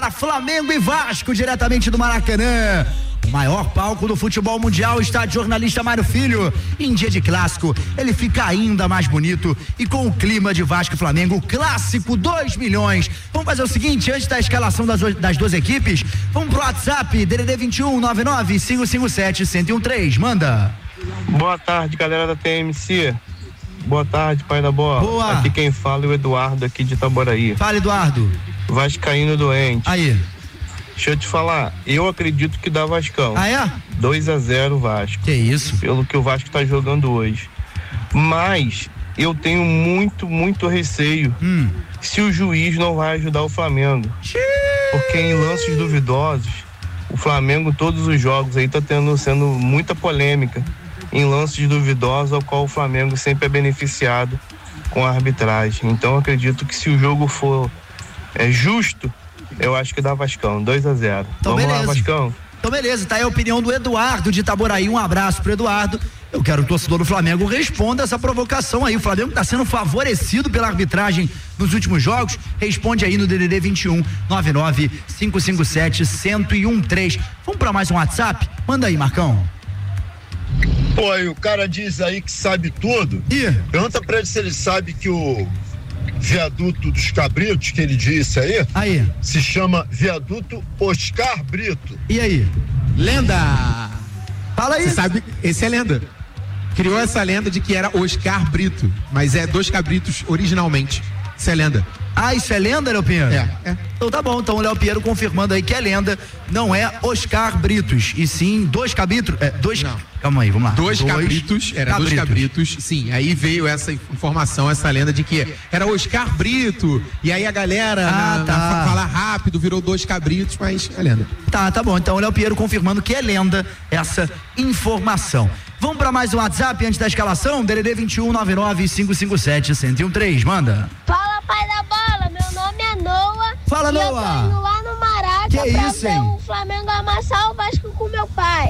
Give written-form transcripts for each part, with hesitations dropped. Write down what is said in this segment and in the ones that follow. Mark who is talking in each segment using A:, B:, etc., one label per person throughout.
A: Flamengo e Vasco, diretamente do Maracanã. O maior palco do futebol mundial, estádio Jornalista Mário Filho. Em dia de clássico, ele fica ainda mais bonito e com o clima de Vasco e Flamengo, clássico 2 milhões. Vamos fazer o seguinte, antes da escalação das duas equipes, vamos pro WhatsApp, DDD 21-99-557-1013, manda.
B: Boa tarde, galera da TMC. Boa tarde, pai da bola.
A: Boa.
B: Aqui quem fala é o Eduardo, aqui de Itaboraí.
A: Fala, Eduardo.
B: Vascaíno doente.
A: Aí.
B: Deixa eu te falar, eu acredito que dá Vascão.
A: Ah, é?
B: 2-0 Vasco.
A: Que isso?
B: Pelo que o Vasco tá jogando hoje. Mas eu tenho muito receio se o juiz não vai ajudar o Flamengo. Porque em lances duvidosos, o Flamengo, todos os jogos aí tá sendo muita polêmica em lances duvidosos, ao qual o Flamengo sempre é beneficiado com a arbitragem. Então eu acredito que se o jogo for justo, eu acho que dá Vascão, 2-0.
A: Então,
B: vamos
A: beleza.
B: lá, Vascão.
A: Então beleza, tá aí a opinião do Eduardo de Itaboraí, um abraço pro Eduardo. Eu quero que o torcedor do Flamengo responda essa provocação aí. O Flamengo tá sendo favorecido pela arbitragem nos últimos jogos. Responde aí no DDD 21-99-557-1013. Vamos pra mais um WhatsApp? Manda aí, Marcão.
C: Pô, e o cara diz aí que sabe tudo. Pergunta pra ele se ele sabe que o viaduto dos Cabritos, que ele disse aí, se chama viaduto Oscar Brito.
A: E aí?
D: Lenda!
A: Fala aí.
D: Você sabe, esse é lenda. Criou essa lenda de que era Oscar Brito, mas é Dois Cabritos originalmente. Isso é lenda.
A: Ah, isso é lenda, Léo Pinheiro?
D: É.
A: Então tá bom, então o Léo Pinheiro confirmando aí que é lenda, não é Oscar Britos, e sim Dois Cabritos. Calma aí, vamos lá.
D: Dois Cabritos, Dois Cabritos, sim. Aí veio essa informação, essa lenda de que era Oscar Brito, e aí a galera falar rápido virou Dois Cabritos, mas é lenda.
A: Tá bom, então o Léo Pinheiro confirmando que é lenda essa informação. Vamos pra mais um WhatsApp antes da escalação? DDD 21-99-557-1013, manda.
E: Fala, pai da bola, meu nome é Noah.
A: Fala, Noah.
E: Eu tô indo lá no Maraca
A: que
E: pra
A: isso,
E: ver
A: hein?
E: o Flamengo amassar o Vasco com meu pai.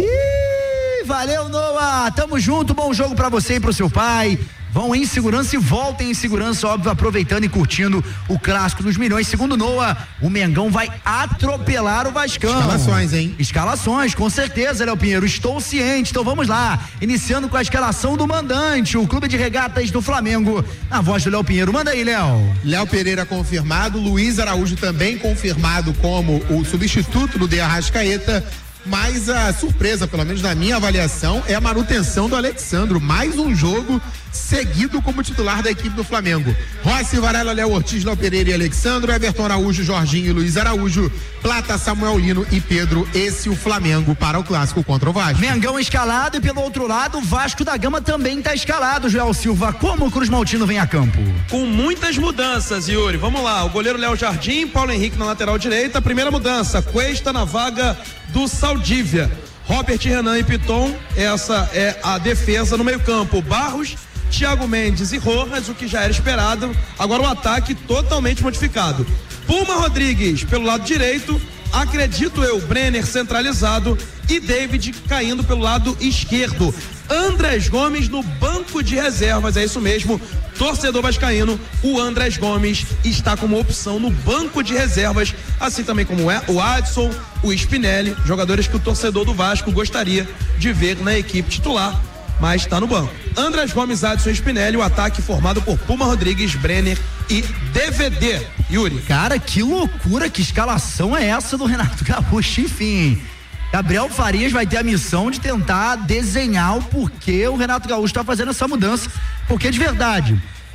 A: Valeu, Noah, tamo junto, bom jogo pra você e pro seu pai. Vão em segurança e voltem em segurança, óbvio, aproveitando e curtindo o clássico dos milhões. Segundo Noah, o Mengão vai atropelar o Vascão.
D: Escalações, hein?
A: Escalações, com certeza, Léo Pinheiro, estou ciente. Então vamos lá, iniciando com a escalação do mandante, o Clube de Regatas do Flamengo. Na voz do Léo Pinheiro, manda aí, Léo.
D: Léo Pereira confirmado, Luiz Araújo também confirmado como o substituto do De Arrascaeta. Mas a surpresa, pelo menos na minha avaliação, é a manutenção do Alexandro. Mais um jogo seguido como titular da equipe do Flamengo. Rossi, Varela, Léo Ortiz, Léo Pereira e Alexandro, Everton Araújo, Jorginho e Luiz Araújo, Plata, Samuel Lino e Pedro. Esse o Flamengo para o clássico contra o Vasco.
A: Mengão escalado e pelo outro lado o Vasco da Gama também está escalado, Joel Silva. Como o Cruz Maltino vem a campo?
F: Com muitas mudanças, Yuri. Vamos lá, o goleiro Léo Jardim, Paulo Henrique na lateral direita. Primeira mudança, Cuesta na vaga do Saldívia. Robert, Renan e Piton, essa é a defesa no meio campo. Barros, Thiago Mendes e Rojas, o que já era esperado. Agora o ataque totalmente modificado. Puma Rodrigues pelo lado direito, acredito eu, Brenner centralizado e David caindo pelo lado esquerdo. Andrés Gomes no banco de reservas, é isso mesmo, torcedor vascaíno, o Andrés Gomes está como opção no banco de reservas, assim também como é o Adson, o Spinelli, jogadores que o torcedor do Vasco gostaria de ver na equipe titular, mas está no banco. Andrés Gomes, Adson e Spinelli, o ataque formado por Puma Rodrigues, Brenner e DVD. Yuri.
A: Cara, que loucura, que escalação é essa do Renato Gaúcho, enfim. Gabriel Farias vai ter a missão de tentar desenhar o porquê o Renato Gaúcho está fazendo essa mudança, porque de verdade,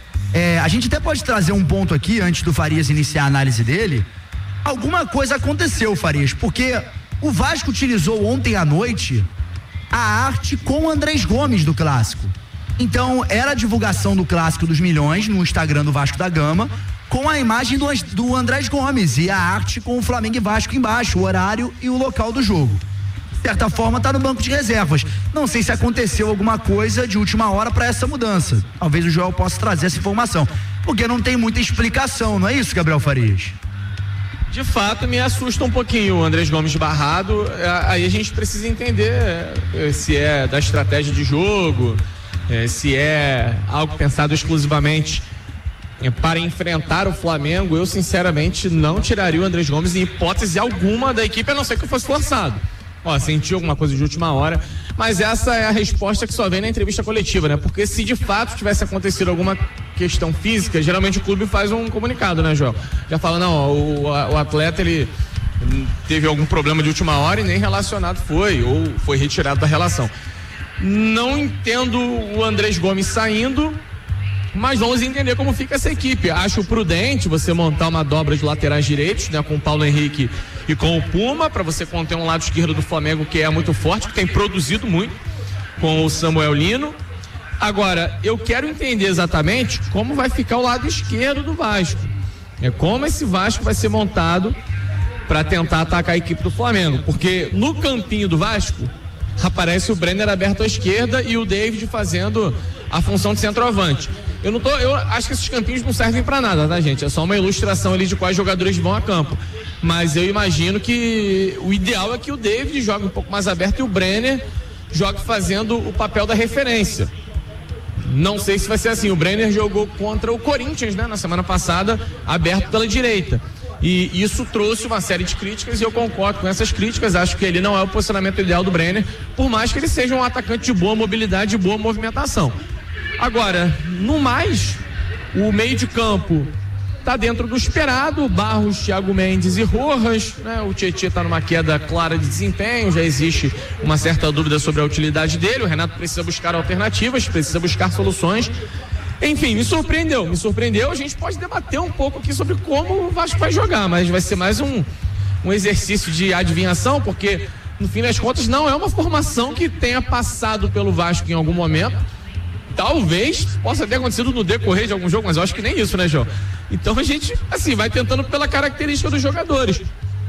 A: a gente até pode trazer um ponto aqui, antes do Farias iniciar a análise dele. Alguma coisa aconteceu, Farias, porque o Vasco utilizou ontem à noite a arte com o Andrés Gomes do clássico. Então, era a divulgação do clássico dos milhões no Instagram do Vasco da Gama, com a imagem do Andrés Gomes e a arte com o Flamengo e Vasco embaixo, o horário e o local do jogo. De certa forma, tá no banco de reservas. Não sei se aconteceu alguma coisa de última hora para essa mudança. Talvez o Joel possa trazer essa informação, porque não tem muita explicação, não é isso, Gabriel Farias?
G: De fato, me assusta um pouquinho o Andrés Gomes barrado. Aí a gente precisa entender se é da estratégia de jogo, se é algo pensado exclusivamente para enfrentar o Flamengo, eu sinceramente não tiraria o Andrés Gomes em hipótese alguma da equipe, a não ser que eu fosse forçado. Sentiu alguma coisa de última hora, mas essa é a resposta que só vem na entrevista coletiva, né? Porque se de fato tivesse acontecido alguma questão física, geralmente o clube faz um comunicado, né, João? Já fala, não, o atleta, ele teve algum problema de última hora e nem relacionado foi, ou foi retirado da relação. Não entendo o Andrés Gomes saindo, mas vamos entender como fica essa equipe. Acho prudente você montar uma dobra de laterais direitos, né, com o Paulo Henrique e com o Puma, para você conter um lado esquerdo do Flamengo que é muito forte, que tem produzido muito, com o Samuel Lino. Agora, eu quero entender exatamente como vai ficar o lado esquerdo do Vasco. Como esse Vasco vai ser montado para tentar atacar a equipe do Flamengo, porque no campinho do Vasco aparece o Brenner aberto à esquerda e o David fazendo a função de centroavante. Eu acho que esses campinhos não servem para nada, tá, gente? É só uma ilustração ali de quais jogadores vão a campo. Mas eu imagino que o ideal é que o David jogue um pouco mais aberto e o Brenner jogue fazendo o papel da referência. Não sei se vai ser assim. O Brenner jogou contra o Corinthians, né, na semana passada, aberto pela direita. E isso trouxe uma série de críticas e eu concordo com essas críticas. Acho que ele não é o posicionamento ideal do Brenner, por mais que ele seja um atacante de boa mobilidade e boa movimentação. Agora, no mais, o meio de campo tá dentro do esperado. Barros, Thiago Mendes e Rojas, né? O Tietê tá numa queda clara de desempenho, já existe uma certa dúvida sobre a utilidade dele. O Renato precisa buscar alternativas, precisa buscar soluções. Enfim, me surpreendeu. A gente pode debater um pouco aqui sobre como o Vasco vai jogar, mas vai ser mais um exercício de adivinhação, porque no fim das contas não é uma formação que tenha passado pelo Vasco em algum momento. Talvez possa ter acontecido no decorrer de algum jogo, mas eu acho que nem isso, né, João? Então a gente, assim, vai tentando pela característica dos jogadores.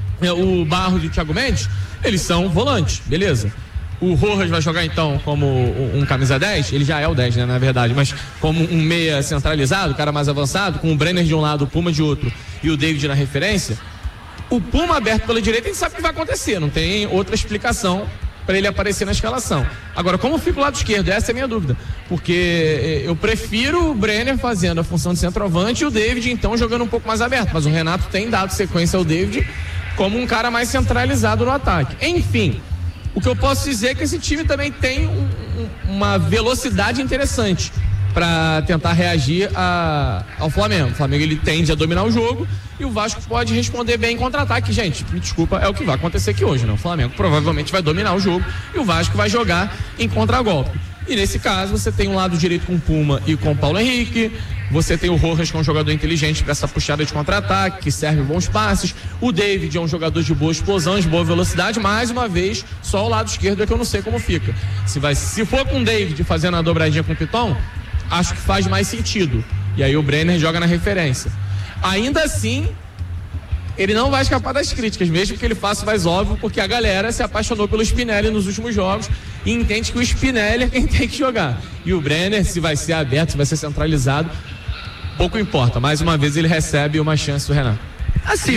G: O Barros e o Thiago Mendes, eles são volantes, beleza. O Rojas vai jogar então como um camisa 10, ele já é o 10, né, na verdade, mas como um meia centralizado, cara mais avançado, com o Brenner de um lado, o Puma de outro e o David na referência. O Puma aberto pela direita, a gente sabe o que vai acontecer, não tem outra explicação para ele aparecer na escalação. Agora, como fica o lado esquerdo? Essa é a minha dúvida, porque eu prefiro o Brenner fazendo a função de centroavante e o David então jogando um pouco mais aberto, mas o Renato tem dado sequência ao David como um cara mais centralizado no ataque. Enfim, o que eu posso dizer é que esse time também tem uma velocidade interessante para tentar reagir ao Flamengo. O Flamengo, ele tende a dominar o jogo e o Vasco pode responder bem em contra-ataque. Gente, me desculpa, é o que vai acontecer aqui hoje, né? O Flamengo provavelmente vai dominar o jogo e o Vasco vai jogar em contra-golpe. E nesse caso, você tem um lado direito com o Puma e com o Paulo Henrique, você tem o Rojas, que é um jogador inteligente para essa puxada de contra-ataque, que serve bons passes. O David é um jogador de boa explosão, de boa velocidade. Mais uma vez, só o lado esquerdo é que eu não sei como fica. Se for com o David fazendo a dobradinha com o Piton, acho que faz mais sentido. E aí o Brenner joga na referência. Ainda assim, ele não vai escapar das críticas, mesmo que ele faça mais óbvio, porque a galera se apaixonou pelo Spinelli nos últimos jogos e entende que o Spinelli é quem tem que jogar. E o Brenner, se vai ser aberto, se vai ser centralizado, pouco importa. Mais uma vez ele recebe uma chance do Renato.
A: Assim,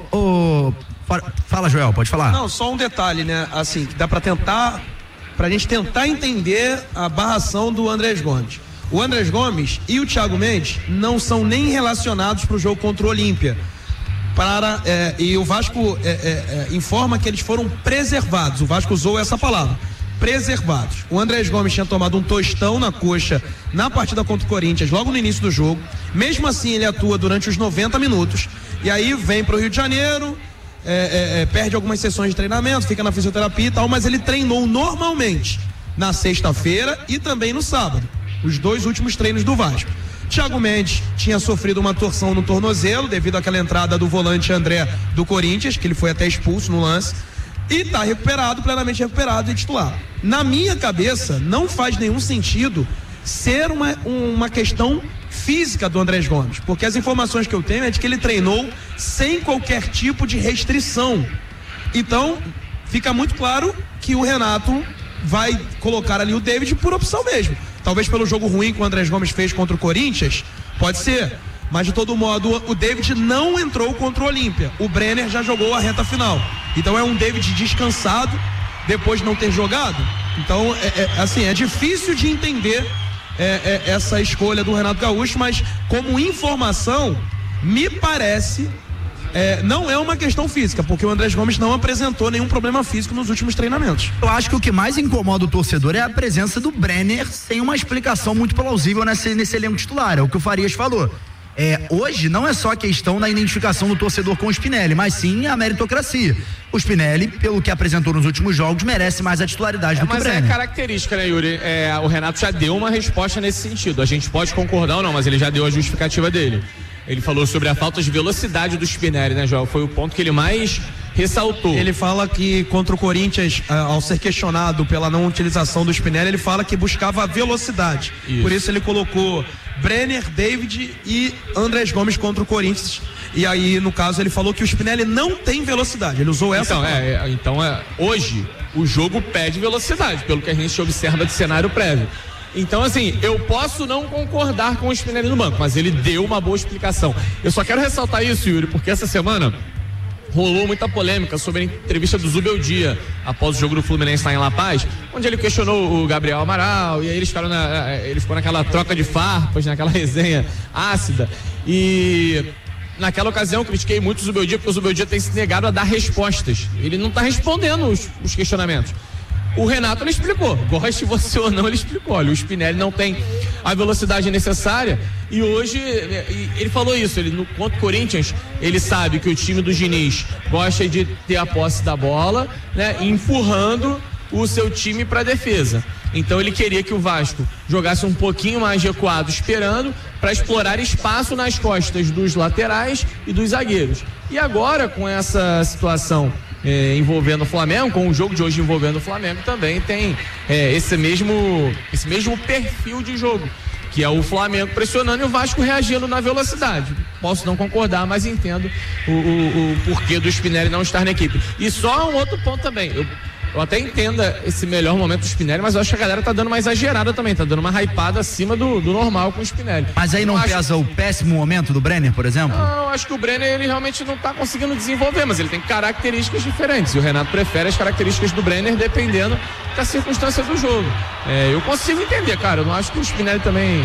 A: Fala, Joel, pode falar.
F: Não, só um detalhe, né? Assim, que dá pra gente tentar entender a barração do Andrés Gomes. O Andrés Gomes e o Thiago Mendes não são nem relacionados para o jogo contra o Olímpia. E o Vasco informa que eles foram preservados. O Vasco usou essa palavra, preservados. O Andrés Gomes tinha tomado um tostão na coxa na partida contra o Corinthians, logo no início do jogo. Mesmo assim, ele atua durante os 90 minutos. E aí vem para o Rio de Janeiro, perde algumas sessões de treinamento, fica na fisioterapia e tal, mas ele treinou normalmente na sexta-feira e também no sábado. Os dois últimos treinos do Vasco. Thiago Mendes tinha sofrido uma torção no tornozelo devido àquela entrada do volante André do Corinthians, que ele foi até expulso no lance, e está recuperado, plenamente recuperado e titular. Na minha cabeça, não faz nenhum sentido ser uma questão física do Andrés Gomes, porque as informações que eu tenho é de que ele treinou sem qualquer tipo de restrição. Então, fica muito claro que o Renato vai colocar ali o David por opção mesmo. Talvez pelo jogo ruim que o Andrés Gomes fez contra o Corinthians, pode ser, mas de todo modo o David não entrou contra o Olímpia. O Brenner já jogou a reta final, então é um David descansado depois de não ter jogado. Então assim, é difícil de entender essa escolha do Renato Gaúcho, mas como informação, me parece, não é uma questão física, porque o Andrés Gomes não apresentou nenhum problema físico nos últimos treinamentos.
A: Eu acho que o que mais incomoda o torcedor é a presença do Brenner sem uma explicação muito plausível nesse elenco titular, é o que o Farias falou. Hoje não é só a questão da identificação do torcedor com o Spinelli, mas sim a meritocracia. O Spinelli, pelo que apresentou nos últimos jogos, merece mais a titularidade do que o Brenner.
G: Mas é característica, né, Yuri? O Renato já deu uma resposta nesse sentido. A gente pode concordar ou não, mas ele já deu a justificativa dele. Ele falou sobre a falta de velocidade do Spinelli, né, João? Foi o ponto que ele mais ressaltou.
F: Ele fala que contra o Corinthians, ao ser questionado pela não utilização do Spinelli, ele fala que buscava velocidade. Isso. Por isso ele colocou Brenner, David e Andrés Gomes contra o Corinthians. E aí, no caso, ele falou que o Spinelli não tem velocidade. Ele usou essa.
G: Então, hoje o jogo pede velocidade, pelo que a gente observa de cenário prévio. Então, assim, eu posso não concordar com o Spinelli no banco, mas ele deu uma boa explicação. Eu só quero ressaltar isso, Yuri, porque essa semana rolou muita polêmica sobre a entrevista do Zubeldia após o jogo do Fluminense lá em La Paz, onde ele questionou o Gabriel Amaral, e aí ele ficou naquela troca de farpas, naquela resenha ácida, e naquela ocasião eu critiquei muito o Zubeldia, porque o Zubeldia tem se negado a dar respostas. Ele não está respondendo os questionamentos. O Renato, ele explicou, goste você ou não, ele explicou, olha, o Spinelli não tem a velocidade necessária, e hoje, ele falou isso, contra o Corinthians, ele sabe que o time do Diniz gosta de ter a posse da bola, né, empurrando o seu time para a defesa. Então ele queria que o Vasco jogasse um pouquinho mais recuado, esperando para explorar espaço nas costas dos laterais e dos zagueiros. E agora, com essa situação envolvendo o Flamengo, com o jogo de hoje envolvendo o Flamengo, também tem esse mesmo perfil de jogo, que é o Flamengo pressionando e o Vasco reagindo na velocidade. Posso não concordar, mas entendo o porquê do Spinelli não estar na equipe. E só um outro ponto também, eu até entendo esse melhor momento do Spinelli, mas eu acho que a galera tá dando uma exagerada também, tá dando uma hypada acima do normal com o Spinelli.
A: Mas aí não pesa o péssimo momento do Brenner, por exemplo?
G: Não, acho que o Brenner, ele realmente não tá conseguindo desenvolver, mas ele tem características diferentes, e o Renato prefere as características do Brenner dependendo da circunstância do jogo. Eu consigo entender, cara, eu não acho que o Spinelli também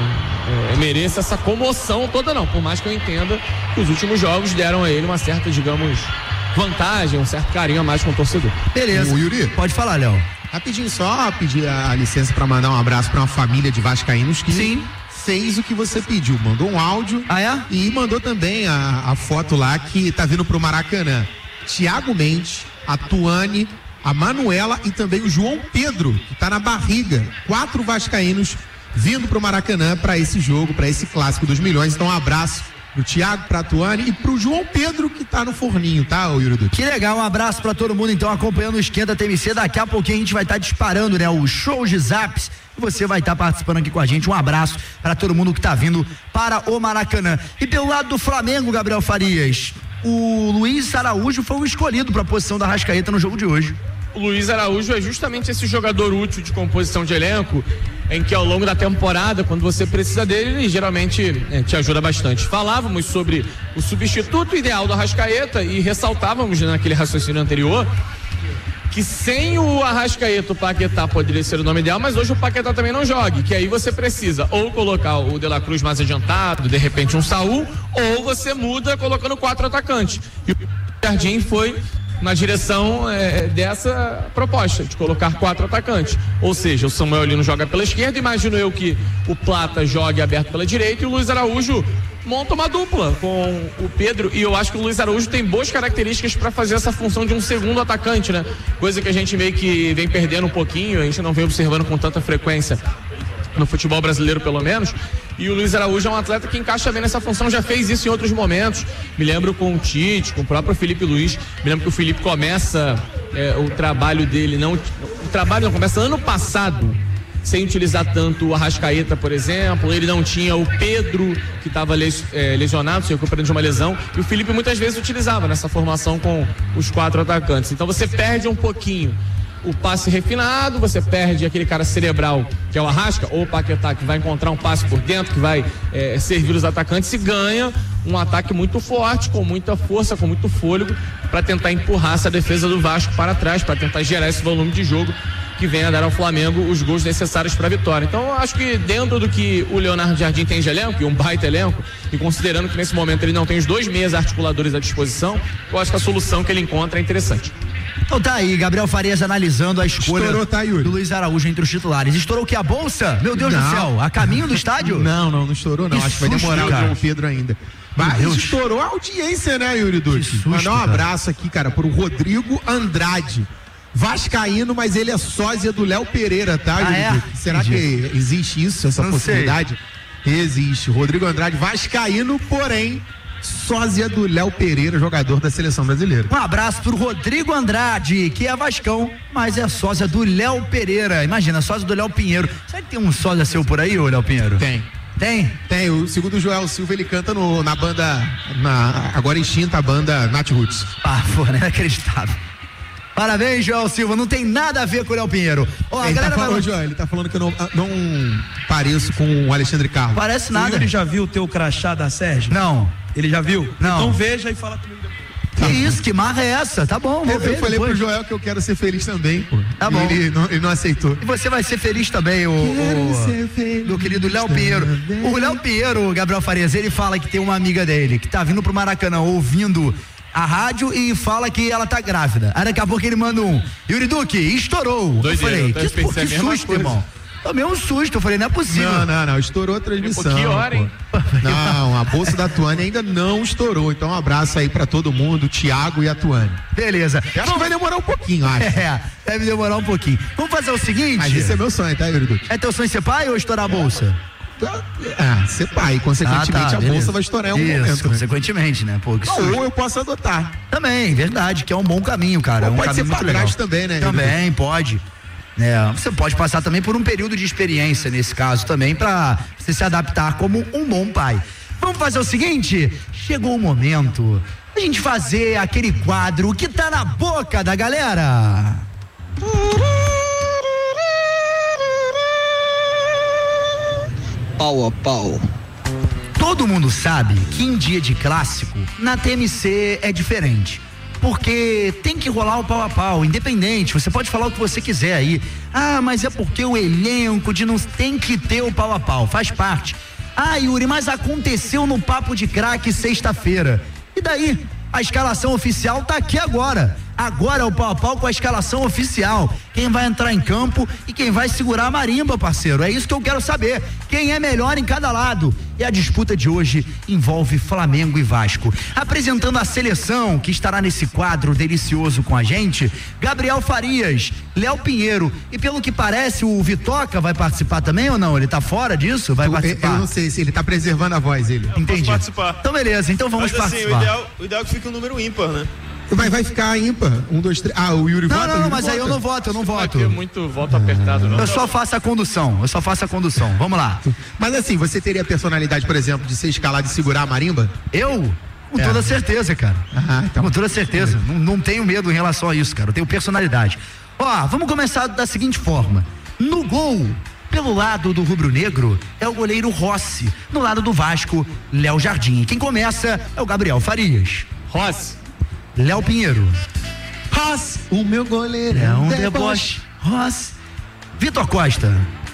G: mereça essa comoção toda não, por mais que eu entenda que os últimos jogos deram a ele uma certa, digamos, vantagem, um certo carinho a mais com o torcedor.
A: Beleza.
D: O Yuri,
A: pode falar, Léo.
D: Rapidinho, só pedir a licença para mandar um abraço para uma família de vascaínos que fez o que você pediu, mandou um áudio e mandou também a foto lá que tá vindo pro Maracanã. Tiago Mendes, a Tuane, a Manuela e também o João Pedro, que tá na barriga. 4 vascaínos vindo pro Maracanã para esse jogo, para esse clássico dos milhões. Então um abraço pro Thiago, pra Tuane e pro João Pedro, que tá no forninho, tá, Yuri Duque?
A: Que legal, um abraço pra todo mundo, então, acompanhando o Esquenta TMC. Daqui a pouquinho a gente vai estar disparando, né, os shows de zaps, e você vai estar participando aqui com a gente. Um abraço pra todo mundo que tá vindo para o Maracanã. E pelo lado do Flamengo, Gabriel Farias, o Luiz Araújo foi o escolhido pra posição da Arrascaeta no jogo de hoje.
G: O Luiz Araújo é justamente esse jogador útil de composição de elenco, em que ao longo da temporada, quando você precisa dele, ele geralmente te ajuda bastante. Falávamos sobre o substituto ideal do Arrascaeta e ressaltávamos naquele raciocínio anterior que sem o Arrascaeta, o Paquetá poderia ser o nome ideal, mas hoje o Paquetá também não joga, que aí você precisa ou colocar o De La Cruz mais adiantado, de repente um Saul, ou você muda colocando 4 atacantes. E o Jardim foi na direção dessa proposta, de colocar 4 atacantes. Ou seja, o Samuel Lino joga pela esquerda, imagino eu que o Plata jogue aberto pela direita e o Luiz Araújo monta uma dupla com o Pedro, e eu acho que o Luiz Araújo tem boas características para fazer essa função de um segundo atacante, né? Coisa que a gente meio que vem perdendo um pouquinho, a gente não vem observando com tanta frequência no futebol brasileiro, pelo menos. E o Luiz Araújo é um atleta que encaixa bem nessa função, já fez isso em outros momentos. Me lembro com o Tite, com o próprio Felipe Luiz. Me lembro que o Felipe começa o trabalho dele, começa ano passado, sem utilizar tanto o Arrascaeta, por exemplo. Ele não tinha o Pedro, que estava lesionado, se recuperando de uma lesão, e o Felipe muitas vezes utilizava nessa formação com os 4 atacantes. Então você perde um pouquinho o passe refinado, você perde aquele cara cerebral que é o Arrasca, ou o Paquetá, que vai encontrar um passe por dentro, que vai servir os atacantes, e ganha um ataque muito forte, com muita força, com muito fôlego, para tentar empurrar essa defesa do Vasco para trás, para tentar gerar esse volume de jogo que venha a dar ao Flamengo os gols necessários para a vitória. Então eu acho que dentro do que o Leonardo Jardim tem de elenco, e um baita elenco, e considerando que nesse momento ele não tem os 2 meias articuladores à disposição, eu acho que a solução que ele encontra é interessante.
A: Então tá aí, Gabriel Farias analisando a escolha
D: Yuri,
A: do Luiz Araújo entre os titulares. Estourou o que? A bolsa? Meu Deus do céu, a caminho do estádio?
D: Não estourou não, acho que vai demorar o João Pedro ainda. Mas estourou a audiência, né, Yuri Dutti? Mandar um abraço aqui, cara, pro Rodrigo Andrade. Vascaíno, mas ele é sósia do Léo Pereira, tá, Yuri Dutti? Será que existe isso, essa possibilidade? Existe. Rodrigo Andrade, vascaíno, porém sósia do Léo Pereira, jogador da seleção brasileira.
A: Um abraço pro Rodrigo Andrade, que é vascão, mas é sósia do Léo Pereira. Imagina, sósia do Léo Pinheiro. Será que tem um sósia seu por aí, ô Léo Pinheiro?
D: Tem. Tem, o segundo o Joel Silva, ele canta na banda, agora extinta, a banda Nat Roots.
A: Pô, né? Inacreditável. Parabéns, Joel Silva, não tem nada a ver com o Léo Pinheiro.
D: Ó, a galera Joel, ele tá falando que eu não pareço com o Alexandre Carlos.
A: Parece nada.
F: Ele já viu o teu crachá da Sérgio?
A: Não.
F: Ele já viu?
A: Não.
F: Então veja e fala comigo depois.
A: Que isso, que marra é essa? Tá bom,
D: eu falei pro Joel que eu quero ser feliz também, pô.
A: Tá bom.
D: Ele não aceitou.
A: E você vai ser feliz também, meu querido Léo Pinheiro. O Léo Pinheiro, Gabriel Farias, ele fala que tem uma amiga dele que tá vindo pro Maracanã ouvindo a rádio e fala que ela tá grávida. Aí daqui a pouco ele manda um Yuri Duque, estourou. Eu falei, que susto, irmão. Tomei um susto, eu falei, não é possível.
D: Não, estourou a transmissão.
G: Que hora, hein?
D: Não, a bolsa da Tuane ainda não estourou, então um abraço aí pra todo mundo, Thiago e a Tuane.
A: Beleza.
D: Acho que vai demorar um pouquinho, acho.
A: Deve demorar um pouquinho. Vamos fazer o seguinte.
D: Mas esse é meu sonho, tá, Yuri Duque?
A: É teu sonho ser pai ou estourar a bolsa?
D: Ser pai, consequentemente a bolsa vai estourar em algum momento. Né?
A: Consequentemente, né? Pô,
D: ou eu posso adotar.
A: Também, verdade, que é um bom caminho, cara.
D: Ou
A: um
D: pode
A: caminho
D: ser
A: muito legal.
D: Também, né?
A: Também, pode. Você pode passar também por um período de experiência nesse caso também pra você se adaptar como um bom pai. Vamos fazer o seguinte, chegou o momento da gente fazer aquele quadro que tá na boca da galera.
H: Pau a pau.
A: Todo mundo sabe que em dia de clássico, na TMC é diferente. Porque tem que rolar o pau a pau, independente, você pode falar o que você quiser aí. Mas é porque o elenco de não tem que ter o pau a pau, faz parte. Yuri, mas aconteceu no Papo de Craque sexta-feira. E daí? A escalação oficial tá aqui agora. Agora é o pau a pau com a escalação oficial. Quem vai entrar em campo e quem vai segurar a marimba, parceiro. É isso que eu quero saber. Quem é melhor em cada lado. E a disputa de hoje envolve Flamengo e Vasco. Apresentando a seleção que estará nesse quadro delicioso com a gente, Gabriel Farias, Léo Pinheiro. E pelo que parece, o Vitoca vai participar também ou não? Ele tá fora disso? Vai participar?
D: Eu não sei se ele tá preservando a voz, ele.
A: Entendi.
I: Posso participar.
A: Então beleza, então vamos participar.
I: O ideal é que fique um número ímpar, né?
D: Vai ficar ímpar. 1, 2, 3. O Yuri vota?
A: Não, mas aí eu não voto.
G: Não vai ter muito voto apertado, não.
A: Eu só faço a condução. Vamos lá.
D: Mas assim, você teria a personalidade, por exemplo, de ser escalado e segurar a marimba?
A: Eu? Com toda certeza, cara.
D: Então.
A: Com toda certeza. Não tenho medo em relação a isso, cara. Eu tenho personalidade. Vamos começar da seguinte forma. No gol, pelo lado do rubro-negro, é o goleiro Rossi. No lado do Vasco, Léo Jardim. Quem começa é o Gabriel Farias.
G: Rossi.
A: Léo Pinheiro.
D: Rossi, o meu goleiro
A: é um deboche. Rossi. Vitor Costa.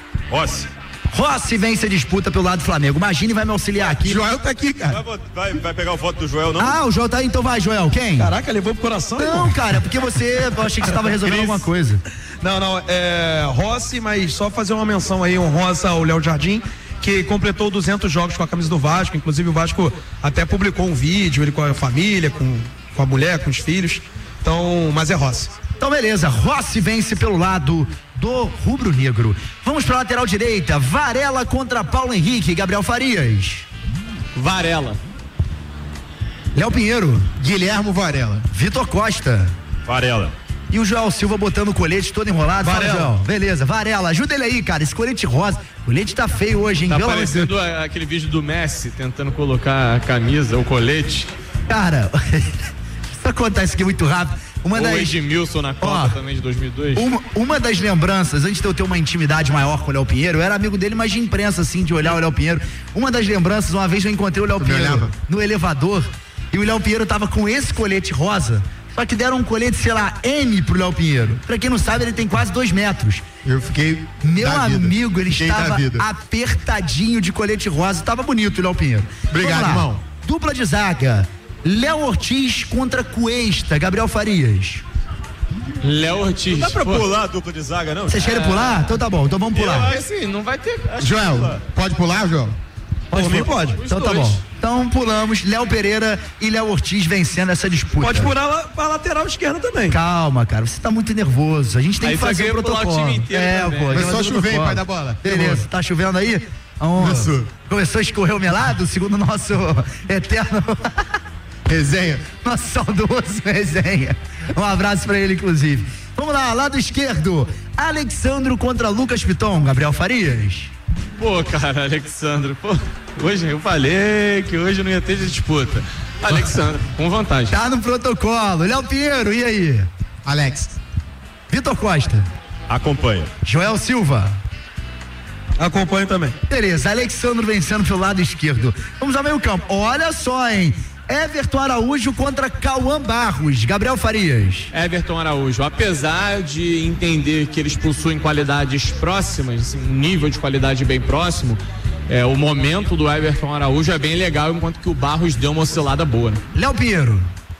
A: Rossi vence a disputa pelo lado do Flamengo. Imagine, vai me auxiliar aqui.
D: Joel tá aqui, cara.
I: Vai pegar o voto do Joel, não?
A: O Joel tá aí, então vai, Joel. Quem?
F: Caraca, levou pro coração.
A: Não, cara, porque eu achei que você tava resolvendo alguma coisa.
F: Não, Rossi, mas só fazer uma menção aí honrosa ao Léo Jardim, que completou 200 jogos com a camisa do Vasco. Inclusive o Vasco até publicou um vídeo, ele com a família, com a mulher, com os filhos. Então, mas é Rossi.
A: Então beleza, Rossi vence pelo lado do rubro-negro. Vamos pra lateral direita, Varela contra Paulo Henrique, Gabriel Farias.
G: Varela.
A: Léo Pinheiro.
D: Guilhermo Varela.
A: Vitor Costa.
I: Varela.
A: E o Joel Silva botando o colete todo enrolado.
F: Varela.
A: Fala, Joel. Beleza, Varela, ajuda ele aí, cara, esse colete rosa. O colete tá feio hoje, hein?
G: Tá parecendo aquele vídeo do Messi tentando colocar a camisa, o colete.
A: Cara, isso acontece aqui muito rápido.
G: O Edmilson na Copa também de 2002.
A: Uma das lembranças, antes de eu ter uma intimidade maior com o Léo Pinheiro, eu era amigo dele, mas de imprensa, assim, de olhar o Léo Pinheiro. Uma das lembranças, uma vez eu encontrei o Léo Pinheiro no elevador e o Léo Pinheiro tava com esse colete rosa. Só que deram um colete, sei lá, M pro Léo Pinheiro. Pra quem não sabe, ele tem quase 2 metros.
D: Eu fiquei.
A: Meu amigo, ele estava apertadinho de colete rosa. Tava bonito o Léo Pinheiro.
D: Obrigado, irmão.
A: Dupla de zaga. Léo Ortiz contra Cuesta. Gabriel Farias.
G: Léo Ortiz.
I: Não dá pra pular a dupla de zaga, não?
A: Vocês querem pular? Então tá bom, então vamos pular.
G: Assim, não vai ter.
D: Joel, pode pular, Joel?
A: Por mim pode. Então tá bom. Então pulamos, Léo Pereira e Léo Ortiz vencendo essa disputa.
F: Pode pular pra lateral esquerda também.
A: Calma, cara, você tá muito nervoso. A gente tem que fazer o protocolo.
G: O time inteiro
A: pô.
D: Começou a chover, hein, pai da bola?
A: Beleza, tá chovendo aí? Começou a escorrer o melado, segundo o nosso eterno
D: Resenha.
A: Nosso saudoso Resenha. Um abraço pra ele, inclusive. Vamos lá, lado esquerdo. Alexandro contra Lucas Piton. Gabriel Farias.
G: Pô, cara, Alexandro, hoje eu falei que hoje não ia ter disputa. Alexandro, com vantagem.
A: Tá no protocolo. Léo Pinheiro, e aí?
D: Alex.
A: Vitor Costa.
I: Acompanha.
A: Joel Silva.
F: Acompanho também.
A: Beleza, Alexandro vencendo pelo lado esquerdo. Vamos ao meio campo. Olha só, hein? Everton Araújo contra Cauã Barros. Gabriel Farias.
G: Everton Araújo, apesar de entender que eles possuem qualidades próximas, assim, um nível de qualidade bem próximo, o momento do Everton Araújo é bem legal, enquanto que o Barros deu uma oscilada boa. Né?
A: Léo Pinheiro.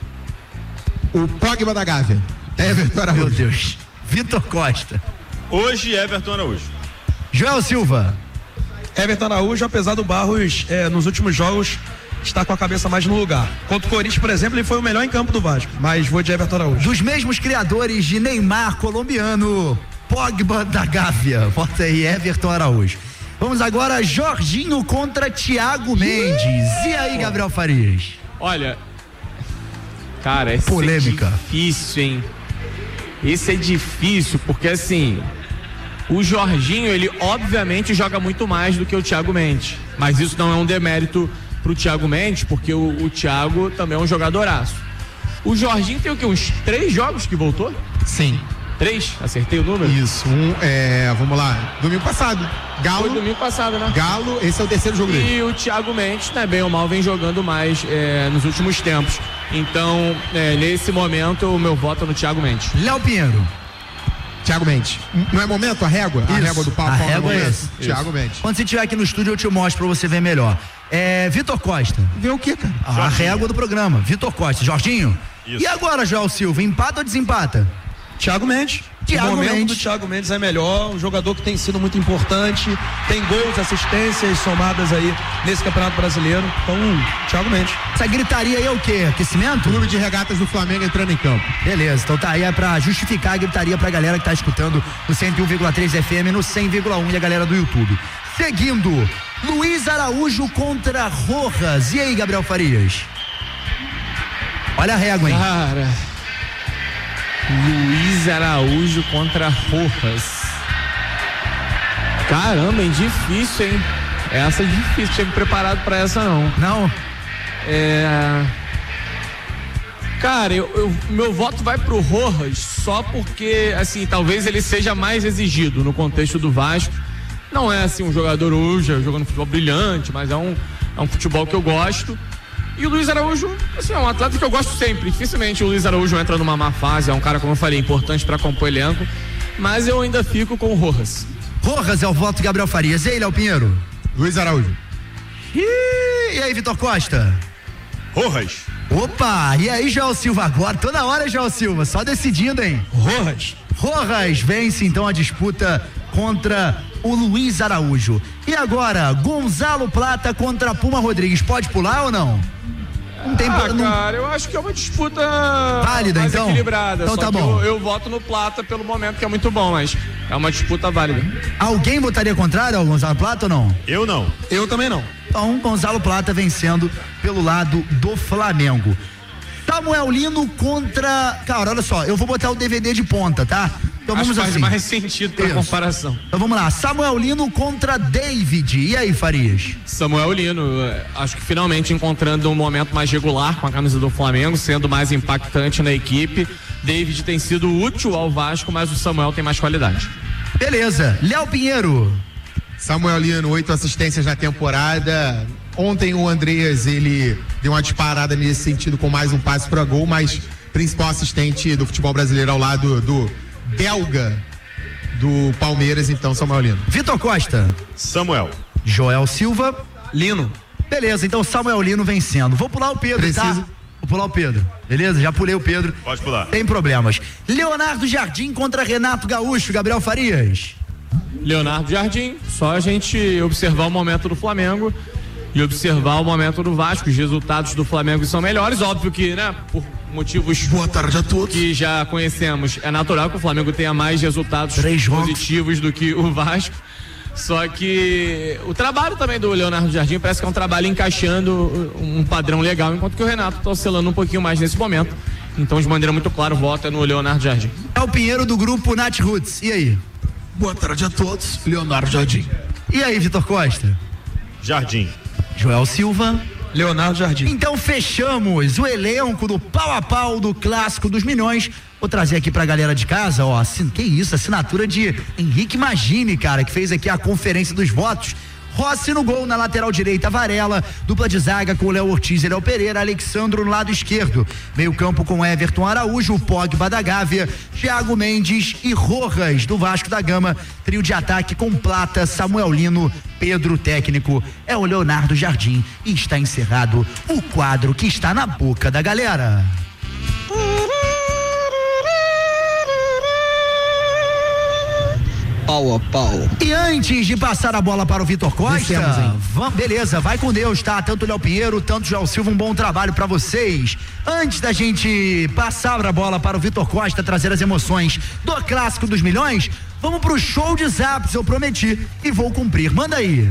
D: O Pogba da Gávea. Everton Araújo.
A: Meu Deus. Vitor Costa.
I: Hoje, Everton Araújo.
A: Joel Silva.
F: Everton Araújo, apesar do Barros nos últimos jogos está com a cabeça mais no lugar. Contra o Corinthians, por exemplo, ele foi o melhor em campo do Vasco, mas vou de Everton Araújo.
A: Dos mesmos criadores de Neymar colombiano, Pogba da Gávea. Bota aí, Everton Araújo. Vamos agora, Jorginho contra Thiago Mendes. E aí, Gabriel Farias?
G: Olha, cara, esse
A: polêmica.
G: É difícil, hein? Esse é difícil, porque assim, o Jorginho, ele obviamente joga muito mais do que o Thiago Mendes, mas isso não é um demérito pro Thiago Mendes, porque o Thiago também é um jogadoraço. O Jorginho tem o quê? Uns 3 jogos que voltou?
D: Sim.
G: 3? Acertei o número?
D: Isso. Vamos lá. Domingo passado. Galo.
G: Foi domingo passado, né?
D: Galo, esse é o 3º jogo dele.
G: E o Thiago Mendes, né, bem ou mal, vem jogando mais nos últimos tempos. Então, nesse momento, o meu voto é no Thiago Mendes.
A: Léo Pinheiro.
D: Thiago Mendes. Não é momento a régua?
A: Isso.
D: A régua do pau.
A: A régua é esse.
D: Thiago Mendes.
A: Quando você estiver aqui no estúdio, eu te mostro pra você ver melhor. Vitor Costa.
D: Vê o quê, cara?
A: A régua do programa. Vitor Costa. Jorginho.
I: Isso.
A: E agora, Joel Silva, empata ou desempata?
F: Thiago Mendes. O momento do Thiago Mendes é melhor, um jogador que tem sido muito importante, tem gols, assistências somadas aí nesse Campeonato Brasileiro. Então, Thiago Mendes.
A: Essa gritaria aí é o quê? Aquecimento?
D: Clube de Regatas do Flamengo entrando em campo.
A: Beleza, então tá aí, é pra justificar a gritaria pra galera que tá escutando no 101,3 FM, no 100,1 e a galera do YouTube. Seguindo, Luiz Araújo contra Rojas. E aí, Gabriel Farias? Olha a régua, hein?
G: Cara, Luiz Araújo contra Rojas. Caramba, hein? Difícil, hein? Essa é difícil, tinha me preparado pra essa não.
A: Não?
G: Cara, meu voto vai pro Rojas só porque, assim, talvez ele seja mais exigido no contexto do Vasco. Não é, assim, um jogador hoje jogando futebol brilhante, mas é um futebol que eu gosto. E o Luiz Araújo, assim, é um atleta que eu gosto sempre. Dificilmente o Luiz Araújo entra numa má fase, é um cara, como eu falei, importante pra compor elenco. Mas eu ainda fico com o Rojas.
A: Rojas é o voto de Gabriel Farias. E aí, Léo Pinheiro?
D: Luiz Araújo.
A: E aí, Vitor Costa?
I: Rojas.
A: Opa, e aí, Joel Silva? Agora, toda hora, Joel Silva, só decidindo, hein? Rojas vence então a disputa contra o Luiz Araújo. E agora, Gonzalo Plata contra Puma Rodrigues. Pode pular ou não? Não tem
G: cara, eu acho que é uma disputa
A: válida,
G: mais
A: então?
G: equilibrada.
A: Então
G: só
A: tá
G: que
A: bom.
G: Eu voto no Plata pelo momento, que é muito bom, mas é uma disputa válida.
A: Alguém votaria contrário ao Gonzalo Plata ou não?
I: Eu não.
F: Eu também não.
A: Então, Gonzalo Plata vencendo pelo lado do Flamengo. Samuel Lino contra... Cara, olha só, eu vou botar o DVD de ponta, tá? Então
G: acho
A: vamos
G: que faz
A: assim.
G: mais sentido pra comparação.
A: Então vamos lá, Samuel Lino contra David. E aí, Farias?
G: Samuel Lino, acho que finalmente encontrando um momento mais regular com a camisa do Flamengo, sendo mais impactante na equipe. David tem sido útil ao Vasco, mas o Samuel tem mais qualidade.
A: Beleza, Léo Pinheiro.
D: Samuel Lino, 8 assistências na temporada. Ontem o Andreas, ele deu uma disparada nesse sentido com mais um passe para gol, mas principal assistente do futebol brasileiro ao lado do belga do Palmeiras, então, Samuel Lino.
A: Vitor Costa.
I: Samuel.
A: Joel Silva.
F: Lino.
A: Beleza, então Samuel Lino vencendo. Vou pular o Pedro, tá? Vou pular o Pedro, beleza? Já pulei o Pedro.
I: Pode pular.
A: Tem problemas. Leonardo Jardim contra Renato Gaúcho, Gabriel Farias.
G: Leonardo Jardim, só a gente observar o momento do Flamengo e observar o momento do Vasco. Os resultados do Flamengo são melhores, óbvio que, né, por motivos
A: boa tarde a todos
G: que já conhecemos, é natural que o Flamengo tenha mais resultados positivos do que o Vasco. Só que o trabalho também do Leonardo Jardim parece que é um trabalho encaixando um padrão legal, enquanto que o Renato está oscilando um pouquinho mais nesse momento. Então, de maneira muito clara, o voto é no Leonardo Jardim.
A: É o Pinheiro do grupo Nath Roots. E aí?
H: Boa tarde a todos, Leonardo Jardim.
A: E aí, Vitor Costa?
I: Jardim.
A: Joel Silva.
F: Leonardo Jardim.
A: Então fechamos o elenco do pau a pau do Clássico dos Milhões. Vou trazer aqui pra galera de casa, ó, que isso, assinatura de Henrique Magini, cara, que fez aqui a conferência dos votos. Rossi no gol, na lateral direita, Varela, dupla de zaga com o Léo Ortiz e Léo Pereira, Alexandro no lado esquerdo, meio campo com Everton Araújo, o Pogba da Gávea, Thiago Mendes e Rojas do Vasco da Gama, trio de ataque com Plata, Samuel Lino, Pedro técnico, é o Leonardo Jardim e está encerrado o quadro que está na boca da galera.
H: Pau a pau.
A: E antes de passar a bola para o Vitor Costa, beleza, vai com Deus, tá? Tanto o Léo Pinheiro, tanto o Joel Silva, um bom trabalho para vocês. Antes da gente passar a bola para o Vitor Costa, trazer as emoções do Clássico dos Milhões, vamos pro show de zaps, eu prometi e vou cumprir. Manda aí.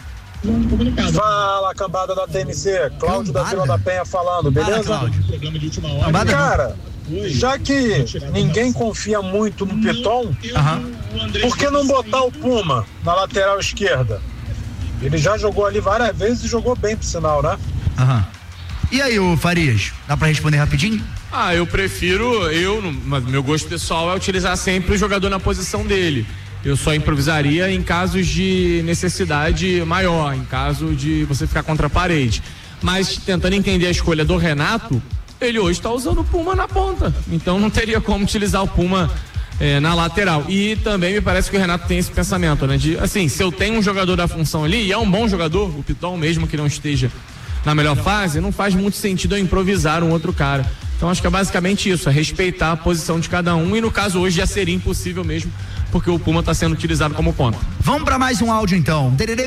J: Fala, cambada da TMC, Cláudio da Vila da Penha falando, beleza?
A: Fala,
J: Cara, já que ninguém confia muito no Piton, por que não botar o Puma na lateral esquerda? Ele já jogou ali várias vezes e jogou bem, por sinal, né?
A: E aí, ô Farias, dá pra responder rapidinho?
G: Eu prefiro, mas meu gosto pessoal é utilizar sempre o jogador na posição dele. Eu só improvisaria em casos de necessidade maior, em caso de você ficar contra a parede. Mas tentando entender a escolha do Renato, ele hoje está usando o Puma na ponta, então não teria como utilizar o Puma na lateral. E também me parece que o Renato tem esse pensamento, né? De, assim, se eu tenho um jogador da função ali, e é um bom jogador, o Piton, mesmo que não esteja na melhor fase, não faz muito sentido eu improvisar um outro cara. Então acho que é basicamente isso, é respeitar a posição de cada um, e no caso hoje já seria impossível mesmo, porque o Puma está sendo utilizado como ponta.
A: Vamos para mais um áudio então. DDD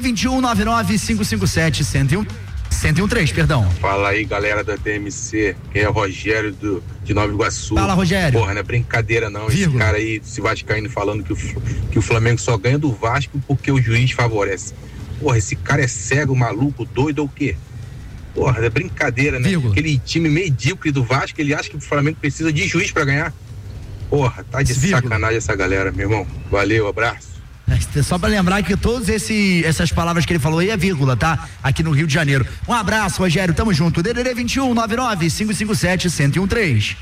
A: 2199-557-1013, perdão.
K: Fala aí, galera da TMC, quem é o Rogério de Nova Iguaçu.
A: Fala, Rogério.
K: Porra, não é brincadeira não, esse cara aí, esse vascaíno falando que o Flamengo só ganha do Vasco porque o juiz favorece. Porra, esse cara é cego, maluco, doido ou o quê? Porra, é brincadeira, né? Aquele time medíocre do Vasco, ele acha que o Flamengo precisa de juiz pra ganhar. Porra, tá de sacanagem essa galera, meu irmão. Valeu, abraço.
A: Só pra lembrar que todas essas palavras que ele falou aí é vírgula, tá? Aqui no Rio de Janeiro. Um abraço, Rogério, tamo junto. DDD 2199-557-1013.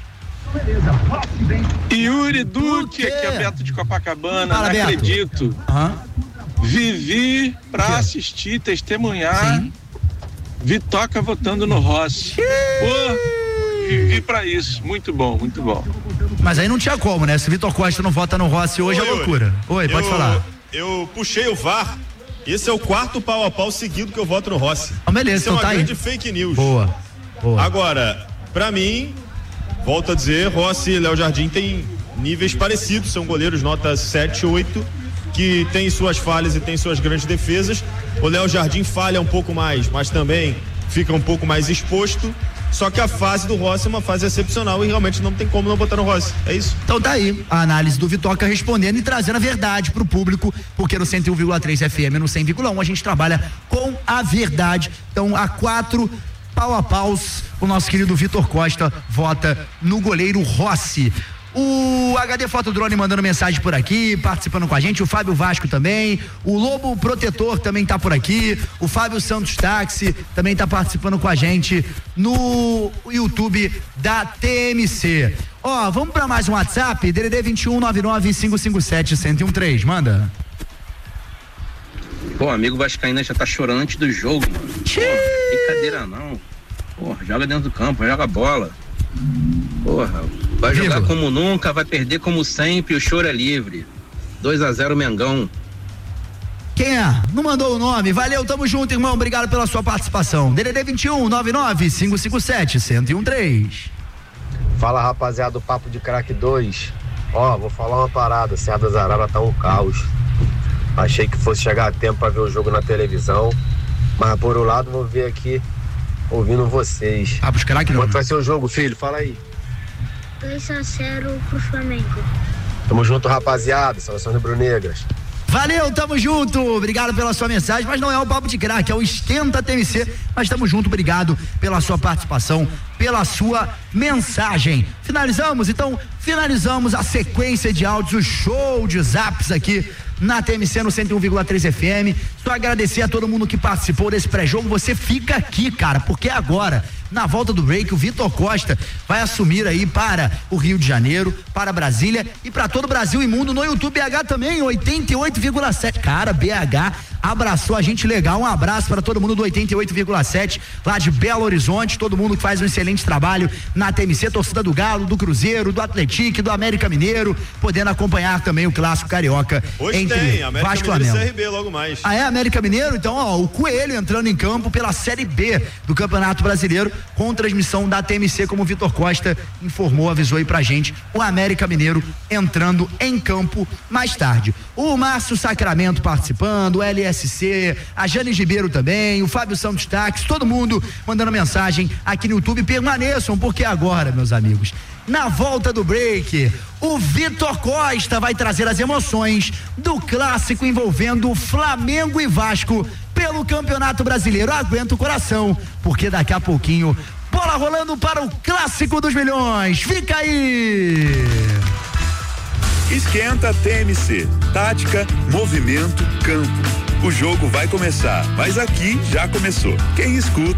L: Yuri Duque, aqui é Beto de Copacabana.
A: Fala,
L: não
A: Beto.
L: acredito. Vivi pra assistir, testemunhar Vitoca votando no Rossi. Vivi pra isso, muito bom, muito bom.
A: Mas aí não tinha como, né? Se o Vitor Costa não vota no Rossi hoje, é loucura. Oi, pode falar.
I: Eu puxei o VAR. Esse é o quarto pau a pau seguido que eu voto no Rossi.
A: Beleza,
I: isso
A: então
I: é uma
A: tá
I: grande
A: aí.
I: fake news.
A: Boa.
I: Agora, pra mim, volto a dizer, Rossi e Léo Jardim têm níveis parecidos, são goleiros nota 7, 8, que tem suas falhas e tem suas grandes defesas. O Léo Jardim falha um pouco mais, mas também fica um pouco mais exposto. Só que a fase do Rossi é uma fase excepcional e realmente não tem como não botar no Rossi. É isso.
A: Então tá aí a análise do Vitoca respondendo e trazendo a verdade pro público, porque no 101,3 FM e no 100,1 a gente trabalha com a verdade. Então, a 4 pau a paus, o nosso querido Vitor Costa vota no goleiro Rossi. O HD Fotodrone mandando mensagem por aqui, participando com a gente, o Fábio Vasco também, o Lobo Protetor também tá por aqui, o Fábio Santos Táxi também tá participando com a gente no YouTube da TMC. Vamos pra mais um WhatsApp, DDD 2199-557-1013, manda.
M: Pô, amigo vascaíno já tá chorando antes do jogo, mano. Pô, brincadeira não. Pô, joga dentro do campo, joga bola. Porra, vai jogar como nunca, vai perder como sempre, o choro é livre. 2-0 Mengão.
A: Quem é? Não mandou o nome. Valeu, tamo junto, irmão. Obrigado pela sua participação. DDD 21 99 557 1013.
N: Fala, rapaziada, do Papo de Craque 2. Ó, vou falar uma parada. Serra das Araras tá um caos. Achei que fosse chegar a tempo pra ver o jogo na televisão. Mas por um lado, vou ver aqui, ouvindo vocês.
A: Papo de Craque não.
N: Quanto vai ser o jogo, filho? Fala aí.
E: 2-0 pro Flamengo.
N: Tamo junto, rapaziada. Seleção rubro-negras.
A: Valeu, tamo junto, obrigado pela sua mensagem, mas não é o Papo de Craque, é o Esquenta TMC, mas tamo junto, obrigado pela sua participação, pela sua mensagem. Finalizamos a sequência de áudios, o show de zaps aqui na TMC no 101,3 FM. Só agradecer a todo mundo que participou desse pré-jogo. Você fica aqui, cara, porque agora, na volta do break, o Vitor Costa vai assumir aí para o Rio de Janeiro, para Brasília e para todo o Brasil e mundo no YouTube BH também, 88,7. Cara, BH abraçou a gente legal. Um abraço para todo mundo do 88,7 lá de Belo Horizonte, todo mundo que faz um excelente trabalho na TMC, torcida do Galo, do Cruzeiro, do Atlético, do América Mineiro, podendo acompanhar também o clássico carioca.
I: Hoje tem América Mineiro e CRB logo mais.
A: Ah, é América Mineiro? Então, ó, o Coelho entrando em campo pela Série B do Campeonato Brasileiro, com transmissão da TMC, como o Vitor Costa informou, avisou aí pra gente, o América Mineiro entrando em campo mais tarde. O Márcio Sacramento participando, o LSC, a Jane Ribeiro também, o Fábio Santos Táxi, todo mundo mandando mensagem aqui no YouTube. Permaneçam, porque agora, meus amigos, na volta do break, o Vitor Costa vai trazer as emoções do clássico envolvendo Flamengo e Vasco pelo Campeonato Brasileiro. Aguenta o coração, porque daqui a pouquinho, bola rolando para o Clássico dos Milhões. Fica aí!
O: Esquenta TMC, tática, movimento, campo. O jogo vai começar, mas aqui já começou. Quem escuta